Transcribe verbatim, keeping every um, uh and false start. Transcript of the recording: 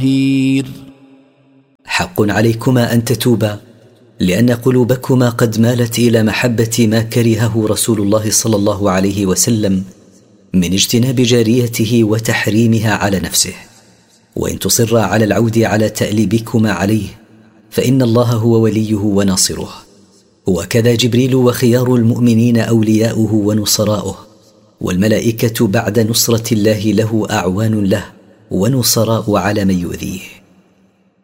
حق عليكما أن تتوبا، لأن قلوبكما قد مالت إلى محبة ما كرهه رسول الله صلى الله عليه وسلم من اجتناب جاريته وتحريمها على نفسه. وإن تصر على العود على تأليبكما عليه فإن الله هو وليه وناصره، وكذا جبريل وخيار المؤمنين أولياؤه ونصراؤه، والملائكة بعد نصرة الله له أعوان له ونصراء على من يؤذيه.